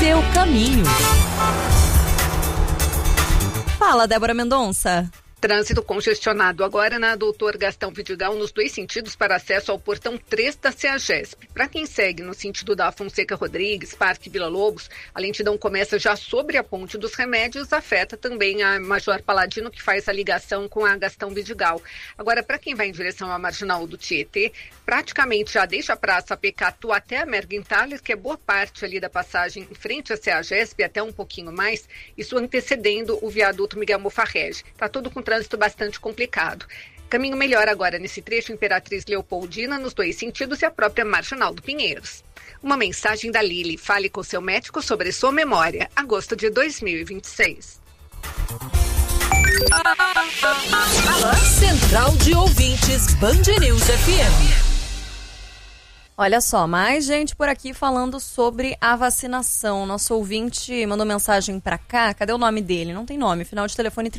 seu caminho. Fala, Débora Mendonça. Trânsito congestionado agora na Doutor Gastão Vidigal nos dois sentidos para acesso ao portão 3 da CEAGESP. Para quem segue no sentido da Fonseca Rodrigues, Parque Vila Lobos, a lentidão começa já sobre a Ponte dos Remédios, afeta também a Major Paladino, que faz a ligação com a Gastão Vidigal. Agora, para quem vai em direção à Marginal do Tietê, praticamente já deixa a Praça Pecatu até a Mergenthaler, que é boa parte ali da passagem em frente à CEAGESP, até um pouquinho mais, isso antecedendo o viaduto Miguel Mofarrege. Está todo com trânsito bastante complicado. Caminho melhor agora nesse trecho Imperatriz Leopoldina, nos dois sentidos, e a própria Marginal do Pinheiros. Uma mensagem da Lili: fale com seu médico sobre sua memória. Agosto de 2026. Central de Ouvintes, Band News FM. Olha só, mais gente por aqui falando sobre a vacinação. Nosso ouvinte mandou mensagem pra cá. Cadê o nome dele? Não tem nome. Final de telefone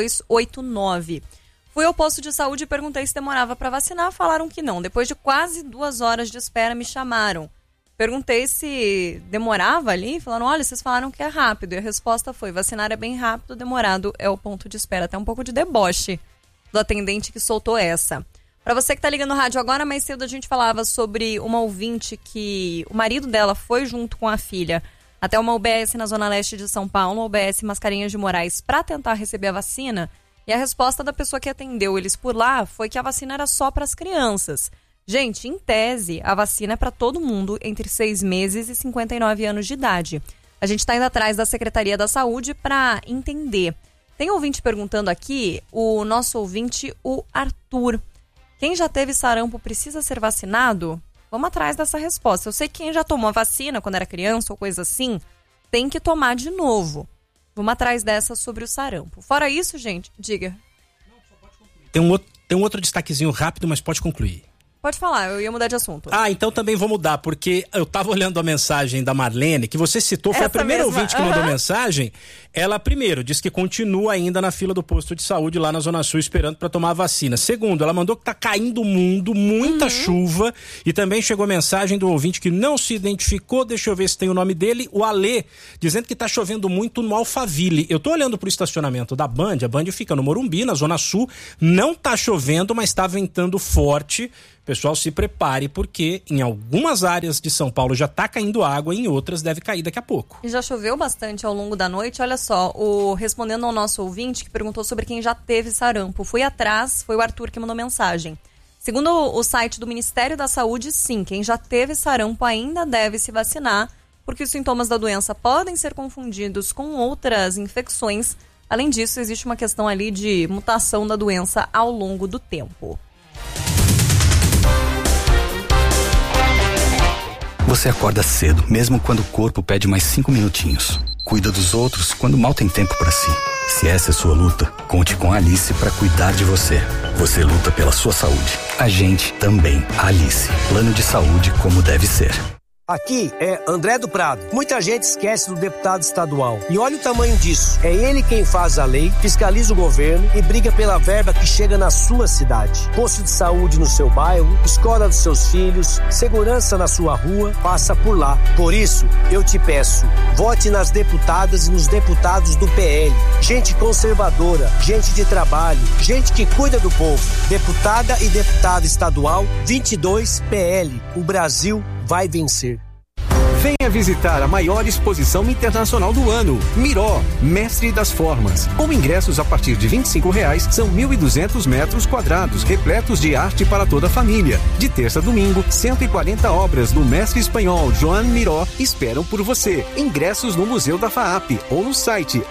3289. Fui ao posto de saúde e perguntei se demorava pra vacinar. Falaram que não. Depois de quase 2 horas de espera, me chamaram. Perguntei se demorava ali. Falaram, olha, vocês falaram que é rápido. E a resposta foi, vacinar é bem rápido, demorado é o ponto de espera. Até um pouco de deboche do atendente que soltou essa. Para você que está ligando no rádio agora, mais cedo a gente falava sobre uma ouvinte que o marido dela foi junto com a filha até uma UBS na Zona Leste de São Paulo, UBS Mascarenhas de Moraes, para tentar receber a vacina. E a resposta da pessoa que atendeu eles por lá foi que a vacina era só para as crianças. Gente, em tese, a vacina é para todo mundo entre 6 meses e 59 anos de idade. A gente está indo atrás da Secretaria da Saúde para entender. Tem ouvinte perguntando aqui, o nosso ouvinte, o Arthur. Quem já teve sarampo precisa ser vacinado? Vamos atrás dessa resposta. Eu sei que quem já tomou a vacina quando era criança ou coisa assim, tem que tomar de novo. Vamos atrás dessa sobre o sarampo. Fora isso, gente, diga. Não, só pode concluir. Tem um outro destaquezinho rápido, mas pode concluir. Pode falar, eu ia mudar de assunto. Então também vou mudar, porque eu tava olhando a mensagem da Marlene, que você citou, foi a primeira ouvinte que mandou mensagem. Ela, primeiro, disse que continua ainda na fila do posto de saúde lá na Zona Sul, esperando para tomar a vacina. Segundo, ela mandou que tá caindo o mundo, muita chuva, e também chegou a mensagem do ouvinte que não se identificou, deixa eu ver se tem o nome dele, o Alê, dizendo que tá chovendo muito no Alphaville. Eu tô olhando pro estacionamento da Band, a Band fica no Morumbi, na Zona Sul, não tá chovendo, mas tá ventando forte. Pessoal, se prepare, porque em algumas áreas de São Paulo já tá caindo água, em outras deve cair daqui a pouco. E já choveu bastante ao longo da noite. Olha só, respondendo ao nosso ouvinte que perguntou sobre quem já teve sarampo. Fui atrás, foi o Arthur que mandou mensagem. Segundo o site do Ministério da Saúde, sim, quem já teve sarampo ainda deve se vacinar, porque os sintomas da doença podem ser confundidos com outras infecções. Além disso, existe uma questão ali de mutação da doença ao longo do tempo. Você acorda cedo, mesmo quando o corpo pede mais 5 minutinhos. Cuida dos outros quando mal tem tempo para si. Se essa é sua luta, conte com a Alice para cuidar de você. Você luta pela sua saúde. A gente também. A Alice. Plano de saúde como deve ser. Aqui é André do Prado. Muita gente esquece do deputado estadual. E olha o tamanho disso. É ele quem faz a lei, fiscaliza o governo e briga pela verba que chega na sua cidade. Posto de saúde no seu bairro, escola dos seus filhos, segurança na sua rua, passa por lá. Por isso, eu te peço, vote nas deputadas e nos deputados do PL. Gente conservadora, gente de trabalho, gente que cuida do povo. Deputada e deputado estadual 22 PL. O Brasil vai vencer. Venha visitar a maior exposição internacional do ano, Miró, Mestre das Formas. Com ingressos a partir de R$25, são 1.200 metros quadrados, repletos de arte para toda a família. De terça a domingo, 140 obras do mestre espanhol Joan Miró esperam por você. Ingressos no Museu da FAAP ou no site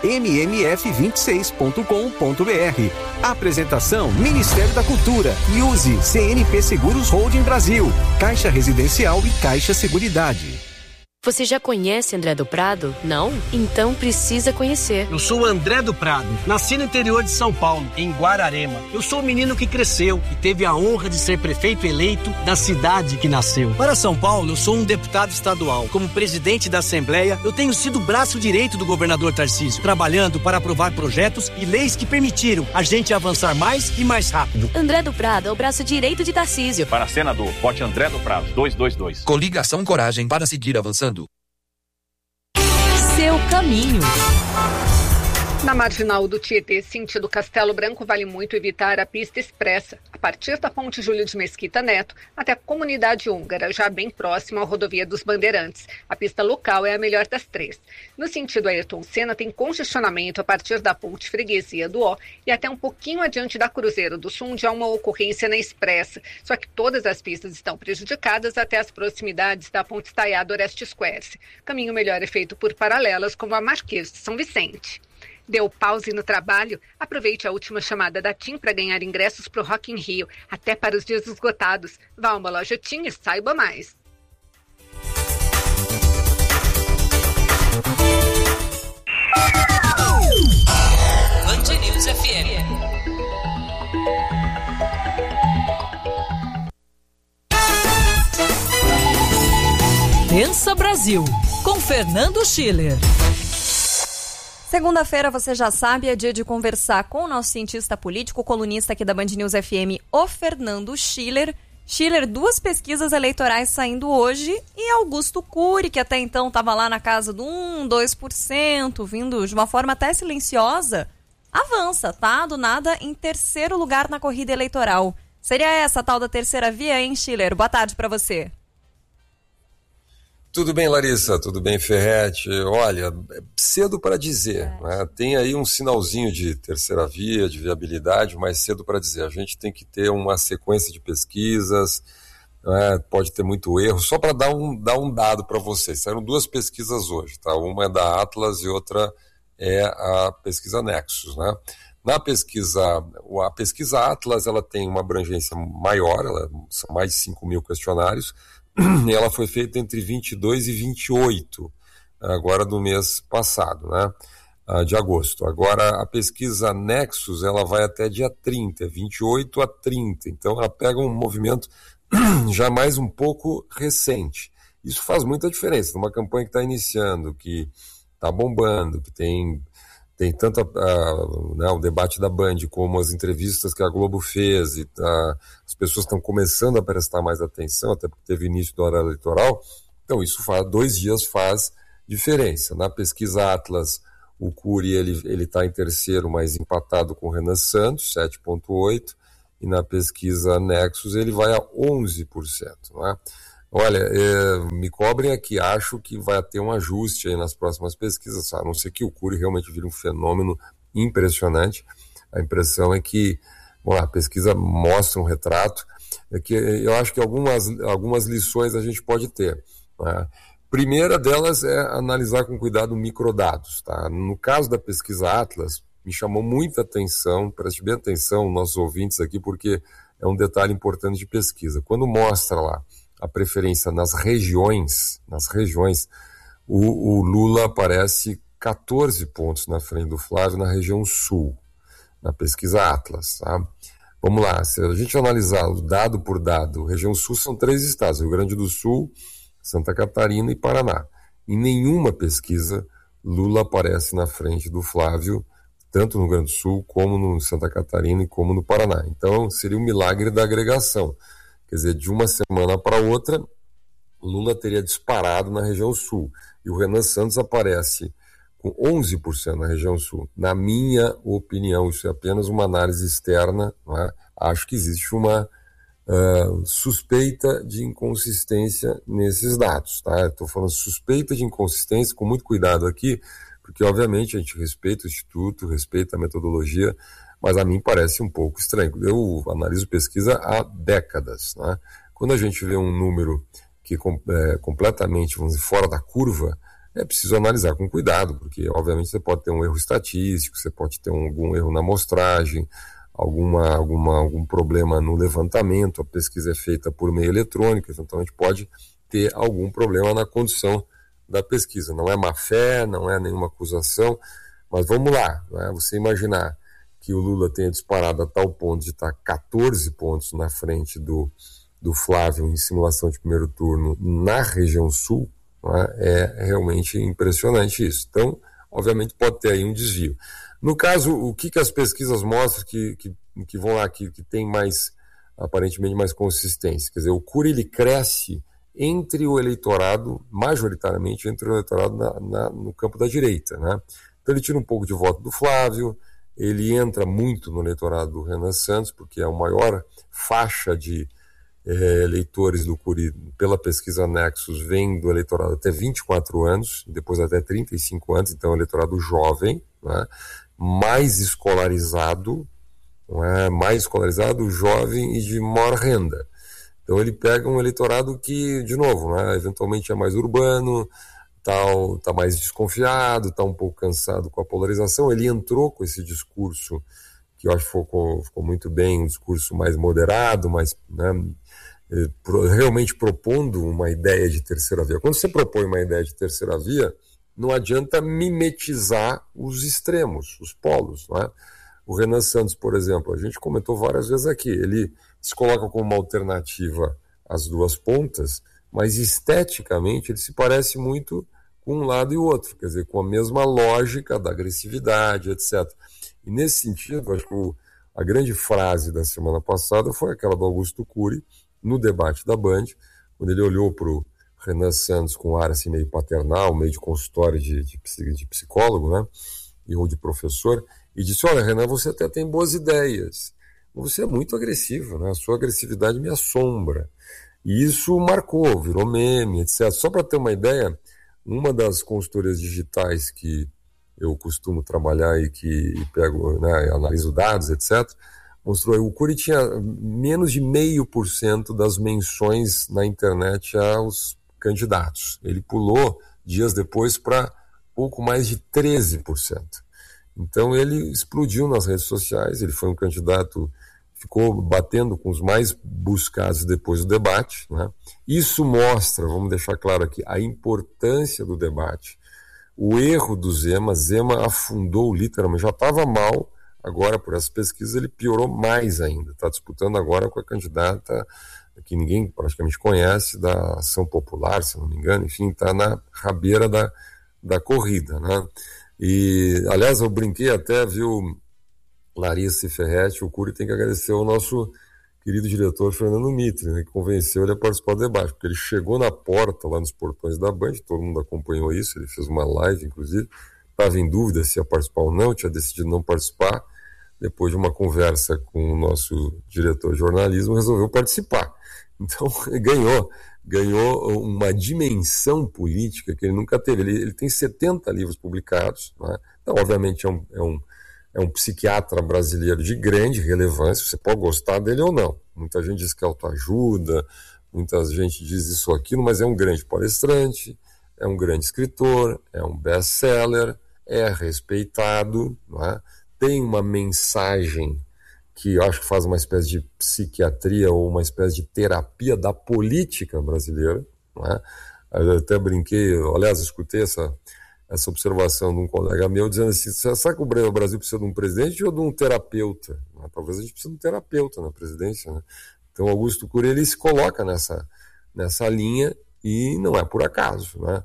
mmf26.com.br. Apresentação, Ministério da Cultura, Use, CNP Seguros Holding Brasil, Caixa Residencial e Caixa Seguridade. Você já conhece André do Prado? Não? Então precisa conhecer. Eu sou o André do Prado, nasci no interior de São Paulo, em Guararema. Eu sou o menino que cresceu e teve a honra de ser prefeito eleito da cidade que nasceu. Para São Paulo, eu sou um deputado estadual. Como presidente da Assembleia, eu tenho sido o braço direito do governador Tarcísio, trabalhando para aprovar projetos e leis que permitiram a gente avançar mais e mais rápido. André do Prado é o braço direito de Tarcísio. Para senador, vote André do Prado, 222. Coligação Coragem para seguir avançando. seu caminho. Na marginal do Tietê, sentido Castelo Branco, vale muito evitar a pista expressa, a partir da Ponte Júlio de Mesquita Neto até a comunidade húngara, já bem próximo à rodovia dos Bandeirantes. A pista local é a melhor das três. No sentido Ayrton Senna, tem congestionamento a partir da Ponte Freguesia do Ó e até um pouquinho adiante da Cruzeiro do Sul, onde há uma ocorrência na expressa. Só que todas as pistas estão prejudicadas até as proximidades da Ponte Estaiado Orestes Quercy. Caminho melhor é feito por paralelas, como a Marquês de São Vicente. Deu pause no trabalho? Aproveite a última chamada da TIM para ganhar ingressos para o Rock in Rio, até para os dias esgotados. Vá a uma loja TIM e saiba mais. Band News FM. Pensa Brasil, com Fernando Schiller. Segunda-feira, você já sabe, é dia de conversar com o nosso cientista político, colunista aqui da Band News FM, o Fernando Schiller. Schiller, 2 pesquisas eleitorais saindo hoje e Augusto Cury, que até então estava lá na casa do 2%, vindo de uma forma até silenciosa, avança, tá? Do nada, em terceiro lugar na corrida eleitoral. Seria essa a tal da terceira via, hein, Schiller? Boa tarde para você. Tudo bem, Larissa? Tudo bem, Ferretti? Olha, é cedo para dizer, né? Tem aí um sinalzinho de terceira via, de viabilidade, mas cedo para dizer. A gente tem que ter uma sequência de pesquisas, né? Pode ter muito erro. Só para dar um dado para vocês, saíram 2 pesquisas hoje, tá? Uma é da Atlas e outra é a pesquisa Nexus, né? A pesquisa Atlas, ela tem uma abrangência maior, são mais de 5 mil questionários, e ela foi feita entre 22 e 28, agora do mês passado, né, de agosto. Agora, a pesquisa Nexus, ela vai até dia 30, 28 a 30, então ela pega um movimento já mais um pouco recente. Isso faz muita diferença numa campanha que está iniciando, que está bombando, que tem tanto o debate da Band como as entrevistas que a Globo fez, e as pessoas estão começando a prestar mais atenção, até porque teve início da hora eleitoral, então isso 2 dias faz diferença. Na pesquisa Atlas, o Cury ele está em terceiro, mas empatado com o Renan Santos, 7,8%, e na pesquisa Nexus ele vai a 11%, não é? Olha, me cobrem aqui, acho que vai ter um ajuste aí nas próximas pesquisas, a não ser que o Cury realmente vire um fenômeno impressionante. A impressão é que a pesquisa mostra um retrato, que eu acho que algumas lições a gente pode ter, né? Primeira delas é analisar com cuidado microdados, tá? No caso da pesquisa Atlas, me chamou muita atenção, preste bem atenção, nossos ouvintes aqui, porque é um detalhe importante de pesquisa. Quando mostra lá a preferência nas regiões, o Lula aparece 14 pontos na frente do Flávio na região sul, na pesquisa Atlas, tá? Vamos lá, se a gente analisar dado por dado, região sul são 3 estados, Rio Grande do Sul, Santa Catarina e Paraná. Em nenhuma pesquisa, Lula aparece na frente do Flávio, tanto no Rio Grande do Sul, como no Santa Catarina e como no Paraná. Então, seria um milagre da agregação. Quer dizer, de uma semana para outra, Lula teria disparado na região sul. E o Renan Santos aparece com 11% na região sul. Na minha opinião, isso é apenas uma análise externa, não é? Acho que existe uma suspeita de inconsistência nesses dados, tá? Estou falando suspeita de inconsistência, com muito cuidado aqui, porque obviamente a gente respeita o Instituto, respeita a metodologia, mas a mim parece um pouco estranho. Eu analiso pesquisa há décadas, né? Quando a gente vê um número que é completamente, vamos dizer, fora da curva, é preciso analisar com cuidado, porque obviamente você pode ter um erro estatístico, você pode ter algum erro na amostragem, algum problema no levantamento, a pesquisa é feita por meio eletrônico, então a gente pode ter algum problema na condução da pesquisa. Não é má fé, não é nenhuma acusação, mas vamos lá, né? Você imaginar que o Lula tenha disparado a tal ponto de estar 14 pontos na frente do Flávio em simulação de primeiro turno na região sul, né? É realmente impressionante isso. Então, obviamente, pode ter aí um desvio. No caso, o que as pesquisas mostram que vão lá, que tem mais, aparentemente, mais consistência? Quer dizer, o Cury ele cresce entre o eleitorado, majoritariamente entre o eleitorado no campo da direita, né? Então ele tira um pouco de voto do Flávio, ele entra muito no eleitorado do Renan Santos, porque é a maior faixa de eleitores do Cury, pela pesquisa Nexus, vem do eleitorado até 24 anos, depois até 35 anos, então é um eleitorado jovem, né? mais escolarizado, jovem e de maior renda. Então ele pega um eleitorado que, de novo, né, eventualmente é mais urbano, tá mais desconfiado, está um pouco cansado com a polarização. Ele entrou com esse discurso, que eu acho que ficou muito bem, um discurso mais moderado, mais, né, realmente propondo uma ideia de terceira via. Quando você propõe uma ideia de terceira via, não adianta mimetizar os extremos, os polos, né? O Renan Santos, por exemplo, a gente comentou várias vezes aqui, ele se coloca como uma alternativa às duas pontas, mas esteticamente ele se parece muito com um lado e o outro, quer dizer, com a mesma lógica da agressividade, etc. E nesse sentido, acho que a grande frase da semana passada foi aquela do Augusto Cury, no debate da Band, quando ele olhou para o Renan Santos com um ar assim, meio paternal, meio de consultório de psicólogo, né, ou de professor, e disse: olha, Renan, você até tem boas ideias, mas você é muito agressivo, né? A sua agressividade me assombra. E isso marcou, virou meme, etc. Só para ter uma ideia, uma das consultorias digitais que eu costumo trabalhar e que pego, né, analiso dados, etc., mostrou que o Cury tinha menos de 0,5% das menções na internet aos candidatos. Ele pulou, dias depois, para pouco mais de 13%. Então ele explodiu nas redes sociais, ele foi um candidato, ficou batendo com os mais buscados depois do debate, né? Isso mostra, vamos deixar claro aqui, a importância do debate. O erro do Zema afundou literalmente, já estava mal, agora por essas pesquisas ele piorou mais ainda, está disputando agora com a candidata que ninguém praticamente conhece, da Ação Popular, se não me engano, enfim, está na rabeira da corrida, né? E, aliás, eu brinquei até, viu, Larissa e Ferretti, o Cury tem que agradecer ao nosso querido diretor Fernando Mitre, né, que convenceu ele a participar do debate, porque ele chegou na porta, lá nos portões da Band, todo mundo acompanhou isso, ele fez uma live, inclusive, estava em dúvida se ia participar ou não, tinha decidido não participar, depois de uma conversa com o nosso diretor de jornalismo, resolveu participar. Então, ganhou uma dimensão política que ele nunca teve. Ele tem 70 livros publicados, né? Então, obviamente, é um psiquiatra brasileiro de grande relevância, você pode gostar dele ou não. Muita gente diz que é autoajuda, muita gente diz isso ou aquilo, mas é um grande palestrante, é um grande escritor, é um best-seller, é respeitado, né? Tem uma mensagem que eu acho que faz uma espécie de psiquiatria ou uma espécie de terapia da política brasileira, né? Eu até brinquei, aliás, escutei essa observação de um colega meu dizendo assim: será que o Brasil precisa de um presidente ou de um terapeuta? Talvez a gente precise de um terapeuta na presidência, né? Então Augusto Cury, ele se coloca nessa linha e não é por acaso, né?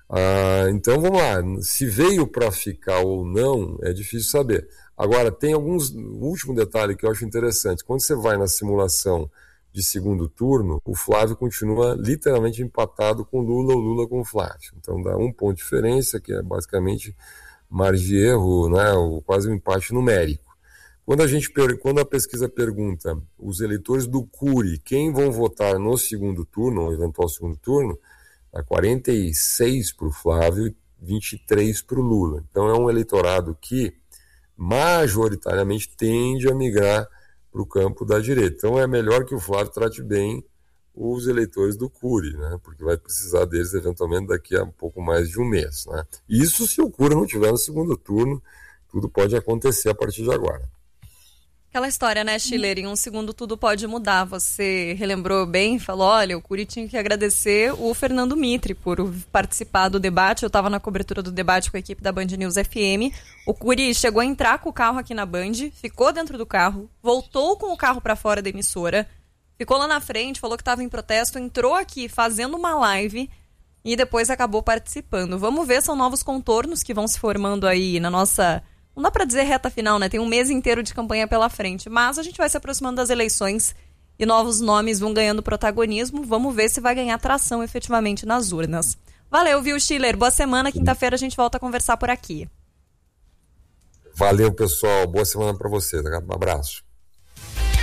Então vamos lá, se veio para ficar ou não é difícil saber. Agora, tem um último detalhe que eu acho interessante. Quando você vai na simulação de segundo turno, o Flávio continua literalmente empatado com o Lula com o Flávio. Então dá um ponto de diferença, que é basicamente margem de erro, né, quase um empate numérico. Quando a pesquisa pergunta os eleitores do Cury quem vão votar no segundo turno, ou eventual segundo turno, dá 46 para o Flávio e 23 para o Lula. Então é um eleitorado que majoritariamente tende a migrar para o campo da direita. Então é melhor que o Flávio trate bem os eleitores do Cury, né? Porque vai precisar deles eventualmente daqui a um pouco mais de um mês, né? Isso se o Cury não tiver no segundo turno, tudo pode acontecer a partir de agora. Aquela história, né, Schiller? Em um segundo tudo pode mudar. Você relembrou bem, falou, olha, o Cury tinha que agradecer o Fernando Mitre por participar do debate. Eu estava na cobertura do debate com a equipe da Band News FM. O Cury chegou a entrar com o carro aqui na Band, ficou dentro do carro, voltou com o carro para fora da emissora, ficou lá na frente, falou que estava em protesto, entrou aqui fazendo uma live e depois acabou participando. Vamos ver, são novos contornos que vão se formando aí na nossa... Não dá para dizer reta final, né? Tem um mês inteiro de campanha pela frente, mas a gente vai se aproximando das eleições e novos nomes vão ganhando protagonismo. Vamos ver se vai ganhar tração efetivamente nas urnas. Valeu, viu, Schiller? Boa semana. Quinta-feira a gente volta a conversar por aqui. Valeu, pessoal. Boa semana para você. Um abraço.